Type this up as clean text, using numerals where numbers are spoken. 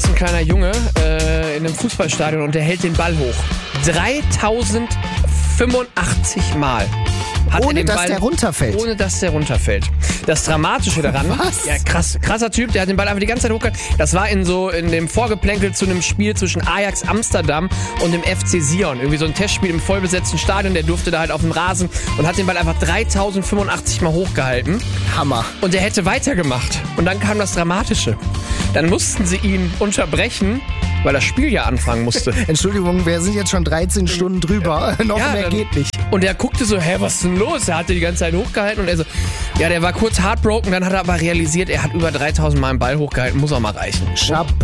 ist ein kleiner Junge in einem Fußballstadion und der hält den Ball hoch. 3085 Mal. Ohne dass der runterfällt. Ohne dass der runterfällt. Das Dramatische daran, Was? ja krasser Typ, der hat den Ball einfach die ganze Zeit hochgehalten. Das war in dem Vorgeplänkel zu einem Spiel zwischen Ajax Amsterdam und dem FC Sion. Irgendwie so ein Testspiel im vollbesetzten Stadion, der durfte da halt auf dem Rasen und hat den Ball einfach 3085 Mal hochgehalten. Hammer. Und der hätte weitergemacht. Und dann kam das Dramatische. Dann mussten sie ihn unterbrechen, weil das Spiel ja anfangen musste. Entschuldigung, wir sind jetzt schon 13 Stunden drüber. Noch mehr geht nicht. Und er guckte so, was ist denn los? Er hatte die ganze Zeit hochgehalten und er so, ja, der war kurz heartbroken, dann hat er aber realisiert, er hat über 3000 Mal einen Ball hochgehalten, muss auch mal reichen.